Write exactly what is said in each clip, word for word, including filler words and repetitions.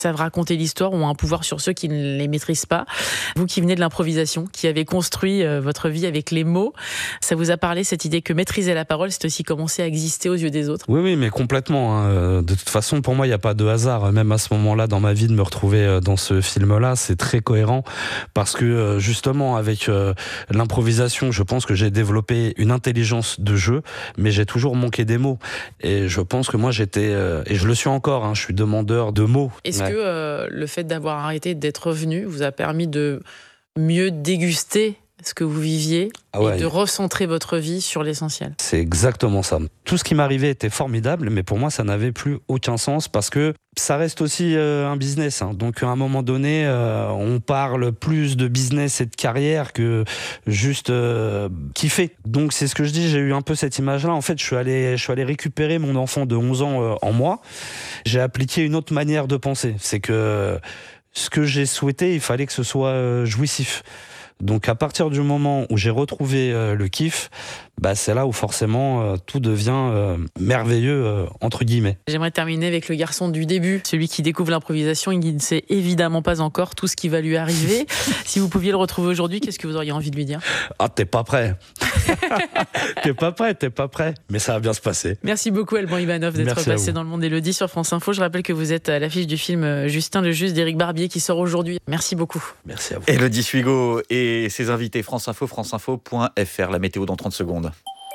savent raconter l'histoire, ont un pouvoir sur ceux qui ne les maîtrisent pas. Vous qui venez de l'improvisation, qui avez construit euh, votre vie avec les mots, ça vous a parlé cette idée que maîtriser la parole, c'est aussi commencer à exister aux yeux des autres? Oui, oui, mais complètement. Hein. De toute façon, pour moi, il n'y a pas de hasard. Même à ce moment-là, dans ma vie, de me retrouver dans ce film-là, c'est très cohérent parce que justement, avec euh, l'improvisation, je pense que j'ai développé une intelligence de jeu, mais j'ai toujours manqué des mots. Et je pense que moi, j'étais, euh, et je le suis encore, hein, je suis demandeur de mots. Est-ce ouais. que euh, le fait d'avoir arrêté d'être revenu vous a permis de mieux déguster ce que vous viviez ah ouais. et de recentrer votre vie sur l'essentiel? C'est exactement ça. Tout ce qui m'arrivait était formidable, mais pour moi, ça n'avait plus aucun sens parce que ça reste aussi euh, un business. Hein. Donc, à un moment donné, euh, on parle plus de business et de carrière que juste euh, kiffer. Donc, c'est ce que je dis, j'ai eu un peu cette image-là. En fait, je suis allé, je suis allé récupérer mon enfant de onze ans euh, en moi. J'ai appliqué une autre manière de penser. C'est que ce que j'ai souhaité, il fallait que ce soit euh, jouissif. Donc à partir du moment où j'ai retrouvé euh, le kiff, bah, c'est là où forcément euh, tout devient euh, merveilleux, euh, entre guillemets. J'aimerais terminer avec le garçon du début, celui qui découvre l'improvisation et qui ne sait évidemment pas encore tout ce qui va lui arriver. Si vous pouviez le retrouver aujourd'hui, qu'est-ce que vous auriez envie de lui dire? Ah, t'es pas prêt. T'es pas prêt, t'es pas prêt. Mais ça va bien se passer. Merci beaucoup Alban Ivanov d'être Merci passé dans Le Monde d'Élodie sur France Info. Je rappelle que vous êtes à l'affiche du film Justin le Juste d'Éric Barbier qui sort aujourd'hui. Merci beaucoup. Merci à vous. Élodie Suigo et ses invités France Info, franceinfo point f r. La météo dans trente secondes.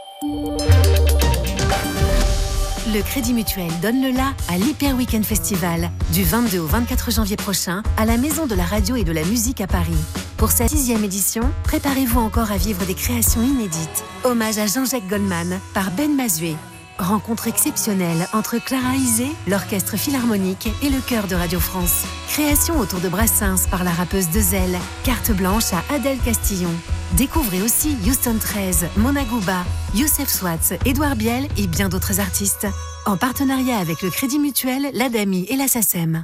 Le Crédit Mutuel donne le la à l'Hyper Weekend Festival du vingt-deux au vingt-quatre janvier prochain à la Maison de la Radio et de la Musique à Paris. Pour sa sixième édition, préparez-vous encore à vivre des créations inédites. Hommage à Jean-Jacques Goldman par Ben Mazué. Rencontre exceptionnelle entre Clara Isé, l'Orchestre Philharmonique et le Chœur de Radio France. Création autour de Brassens par la rappeuse Dezel. Carte blanche à Adèle Castillon. Découvrez aussi Houston treize, Mona Gouba, Youssef Swatz, Édouard Biel et bien d'autres artistes. En partenariat avec le Crédit Mutuel, l'Adami et la SACEM.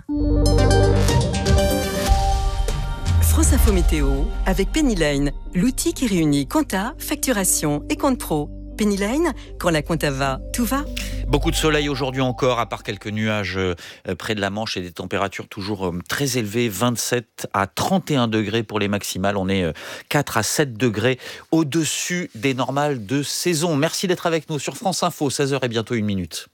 France Info Météo avec Pennyline, l'outil qui réunit compta, facturation et compte pro. Pennyline, quand la compta va, tout va. Beaucoup de soleil aujourd'hui encore, à part quelques nuages près de la Manche et des températures toujours très élevées, vingt-sept à trente et un degrés pour les maximales. On est quatre à sept degrés au-dessus des normales de saison. Merci d'être avec nous sur France Info, seize heures et bientôt une minute.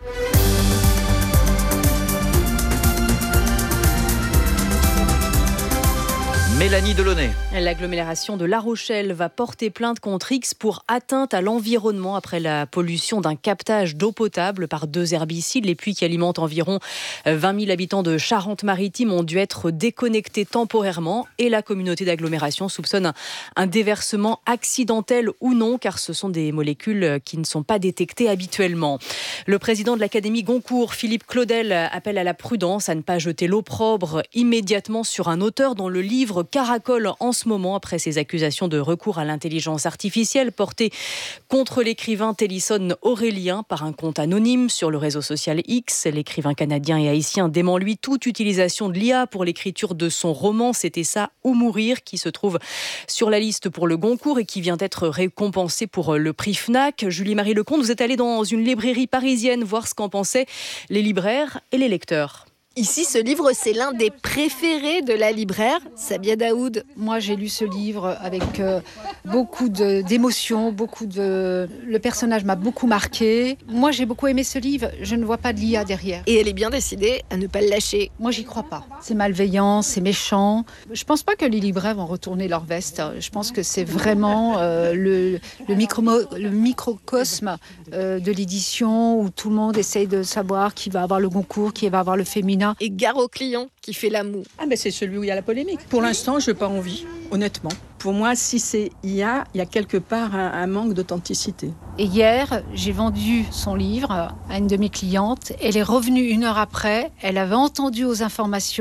Mélanie Delaunay. L'agglomération de La Rochelle va porter plainte contre X pour atteinte à l'environnement après la pollution d'un captage d'eau potable par deux herbicides. Les puits qui alimentent environ vingt mille habitants de Charente-Maritime ont dû être déconnectés temporairement et la communauté d'agglomération soupçonne un déversement accidentel ou non car ce sont des molécules qui ne sont pas détectées habituellement. Le président de l'Académie Goncourt, Philippe Claudel, appelle à la prudence, à ne pas jeter l'opprobre immédiatement sur un auteur dont le livre caracole en ce moment après ces accusations de recours à l'intelligence artificielle portées contre l'écrivain Télisson Aurélien par un compte anonyme sur le réseau social X. L'écrivain canadien et haïtien dément lui toute utilisation de l'I A pour l'écriture de son roman C'était ça ou mourir qui se trouve sur la liste pour le Goncourt et qui vient d'être récompensé pour le prix Fnac. Julie-Marie Lecomte, vous êtes allée dans une librairie parisienne voir ce qu'en pensaient les libraires et les lecteurs. Ici, ce livre, c'est l'un des préférés de la libraire, Sabia Daoud. Moi, j'ai lu ce livre avec euh, beaucoup de, d'émotions, beaucoup de... Le personnage m'a beaucoup marqué. Moi, j'ai beaucoup aimé ce livre. Je ne vois pas de l'I A derrière. Et elle est bien décidée à ne pas le lâcher. Moi, j'y crois pas. C'est malveillant, c'est méchant. Je pense pas que les libraires vont retourner leur veste. Je pense que c'est vraiment euh, le, le, micro, le microcosme euh, de l'édition où tout le monde essaye de savoir qui va avoir le Goncourt, qui va avoir le féminin. Et gare au client qui fait la moue. Ah ben c'est celui où il y a la polémique. Pour l'instant, je n'ai pas envie, honnêtement. Pour moi, si c'est I A, il y a quelque part un, un manque d'authenticité. Et hier, j'ai vendu son livre à une de mes clientes. Elle est revenue une heure après. Elle avait entendu aux informations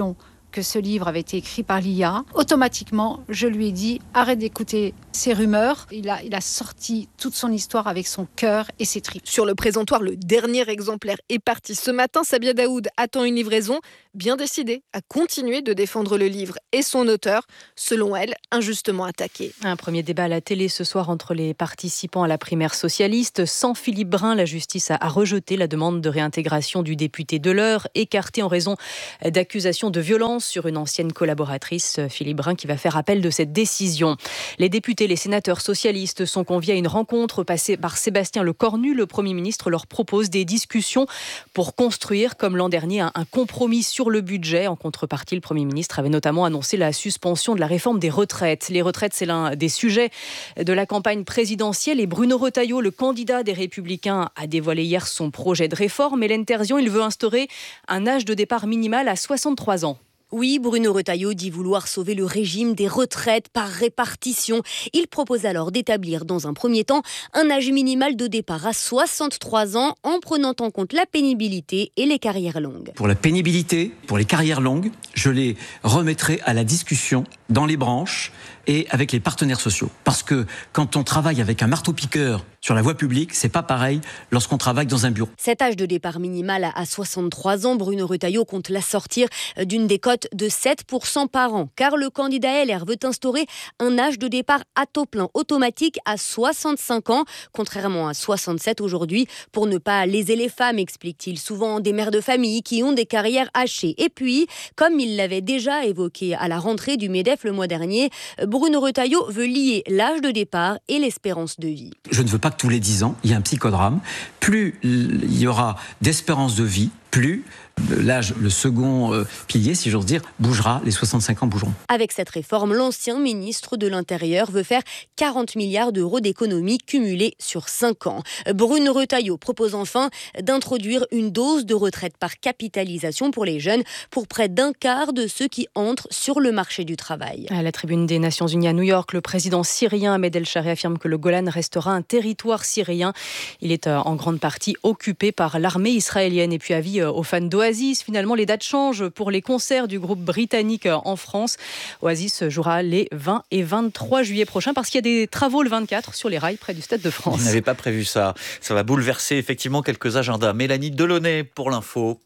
que ce livre avait été écrit par l'I A, automatiquement, je lui ai dit « Arrête d'écouter ces rumeurs ». Il a, il a sorti toute son histoire avec son cœur et ses tripes. Sur le présentoir, le dernier exemplaire est parti ce matin. Sabia Daoud attend une livraison, bien décidée à continuer de défendre le livre et son auteur, selon elle, injustement attaqué. Un premier débat à la télé ce soir entre les participants à la primaire socialiste. Sans Philippe Brun, la justice a rejeté la demande de réintégration du député Deleurs, écarté en raison d'accusations de violence sur une ancienne collaboratrice, Philippe Brun, qui va faire appel de cette décision. Les députés, les sénateurs socialistes sont conviés à une rencontre passée par Sébastien Lecornu. Le Premier ministre leur propose des discussions pour construire, comme l'an dernier, un compromis sur le budget. En contrepartie, le Premier ministre avait notamment annoncé la suspension de la réforme des retraites. Les retraites, c'est l'un des sujets de la campagne présidentielle. Et Bruno Retailleau, le candidat des Républicains, a dévoilé hier son projet de réforme. Hélène Terzian, il veut instaurer un âge de départ minimal à soixante-trois ans. Oui, Bruno Retailleau dit vouloir sauver le régime des retraites par répartition. Il propose alors d'établir dans un premier temps un âge minimal de départ à soixante-trois ans en prenant en compte la pénibilité et les carrières longues. Pour la pénibilité, pour les carrières longues, je les remettrai à la discussion dans les branches et avec les partenaires sociaux. Parce que quand on travaille avec un marteau-piqueur sur la voie publique, c'est pas pareil lorsqu'on travaille dans un bureau. Cet âge de départ minimal à soixante-trois ans, Bruno Retailleau compte l'assortir d'une décote de sept pour cent par an. Car le candidat L R veut instaurer un âge de départ à taux plein automatique à soixante-cinq ans, contrairement à soixante-sept aujourd'hui, pour ne pas léser les femmes, explique-t-il. Souvent des mères de famille qui ont des carrières hachées. Et puis, comme il l'avait déjà évoqué à la rentrée du MEDEF le mois dernier, Bruno Retailleau veut lier l'âge de départ et l'espérance de vie. Je ne veux pas que tous les dix ans, il y ait un psychodrame. Plus il y aura d'espérance de vie, plus l'âge, le second euh, pilier, si j'ose dire, bougera, les soixante-cinq ans bougeront. Avec cette réforme, l'ancien ministre de l'Intérieur veut faire quarante milliards d'euros d'économies cumulées sur cinq ans. Bruno Retailleau propose enfin d'introduire une dose de retraite par capitalisation pour les jeunes, pour près d'un quart de ceux qui entrent sur le marché du travail. À la tribune des Nations Unies à New York, le président syrien Ahmed El-Shari affirme que le Golan restera un territoire syrien. Il est en grande partie occupé par l'armée israélienne. Et puis avis aux fans d'Oasis, finalement les dates changent pour les concerts du groupe britannique en France. Oasis jouera les vingt et vingt-trois juillet prochains parce qu'il y a des travaux le vingt-quatre sur les rails près du Stade de France. On n'avait pas prévu ça. Ça va bouleverser effectivement quelques agendas. Mélanie Delaunay pour l'info.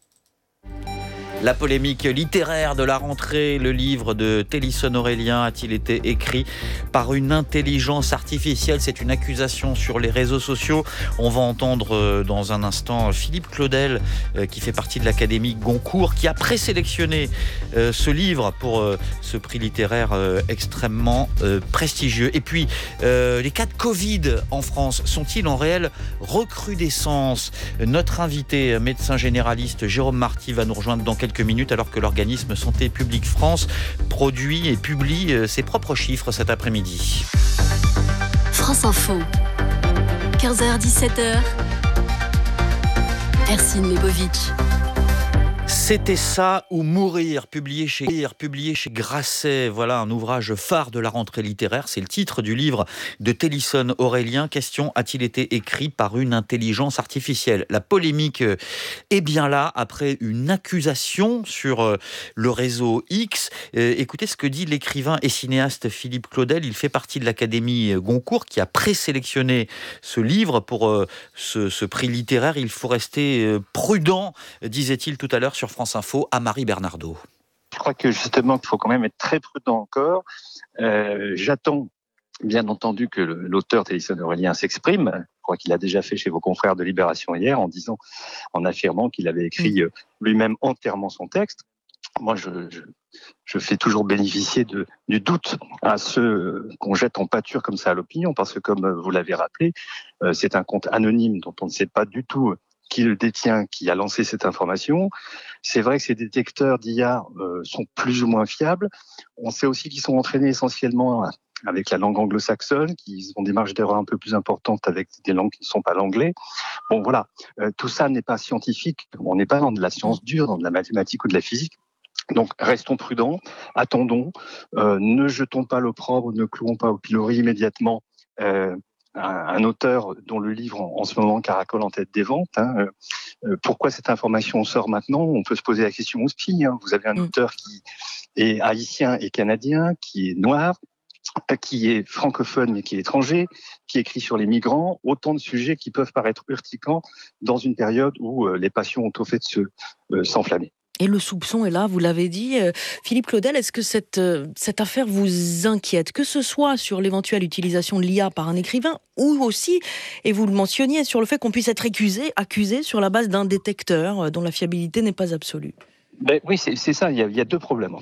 La polémique littéraire de la rentrée, le livre de Télisson Aurélien a-t-il été écrit par une intelligence artificielle ? C'est une accusation sur les réseaux sociaux. On va entendre dans un instant Philippe Claudel, qui fait partie de l'Académie Goncourt, qui a présélectionné ce livre pour ce prix littéraire extrêmement prestigieux. Et puis, les cas de Covid en France sont-ils en réelle recrudescence ? Notre invité, médecin généraliste Jérôme Marty, va nous rejoindre dans quelques minutes alors que l'organisme Santé publique France produit et publie ses propres chiffres cet après-midi. France Info, quinze heures dix-sept heures, Ercine Lebovitch. C'était ça ou mourir, publié chez, publié chez Grasset. Voilà un ouvrage phare de la rentrée littéraire. C'est le titre du livre de Télisson Aurélien. Question, a-t-il été écrit par une intelligence artificielle ? La polémique est bien là après une accusation sur le réseau X. Écoutez ce que dit l'écrivain et cinéaste Philippe Claudel. Il fait partie de l'Académie Goncourt qui a présélectionné ce livre pour ce, ce prix littéraire. Il faut rester prudent, disait-il tout à l'heure sur France Info à Marie Bernardo. Je crois que justement, il faut quand même être très prudent encore. Euh, j'attends, bien entendu, que l'auteur Télisson Aurélien s'exprime. Je crois qu'il a déjà fait chez vos confrères de Libération hier en disant, en affirmant qu'il avait écrit lui-même entièrement son texte. Moi, je, je, je fais toujours bénéficier de, du doute à ceux qu'on jette en pâture comme ça à l'opinion, parce que comme vous l'avez rappelé, euh, c'est un compte anonyme dont on ne sait pas du tout qui le détient, qui a lancé cette information. C'est vrai que ces détecteurs d'I A euh, sont plus ou moins fiables. On sait aussi qu'ils sont entraînés essentiellement avec la langue anglo-saxonne, qu'ils ont des marges d'erreur un peu plus importantes avec des langues qui ne sont pas l'anglais. Bon, voilà. Euh, tout ça n'est pas scientifique. On n'est pas dans de la science dure, dans de la mathématique ou de la physique. Donc, restons prudents, attendons, euh, ne jetons pas l'opprobre, ne clouons pas au pilori immédiatement euh, un auteur dont le livre en, en ce moment caracole en tête des ventes. Hein. Euh, pourquoi cette information sort maintenant ? On peut se poser la question aussi. Hein. Vous avez un auteur qui, et haïtien et canadien, qui est noir, qui est francophone mais qui est étranger, qui écrit sur les migrants, autant de sujets qui peuvent paraître urticants dans une période où les passions ont au fait de se, euh, s'enflammer. Et le soupçon est là, vous l'avez dit. Euh, Philippe Claudel, est-ce que cette, euh, cette affaire vous inquiète, que ce soit sur l'éventuelle utilisation de l'I A par un écrivain, ou aussi, et vous le mentionniez, sur le fait qu'on puisse être accusé, accusé sur la base d'un détecteur euh, dont la fiabilité n'est pas absolue? Ben oui, c'est, c'est ça, il y, a, il y a deux problèmes.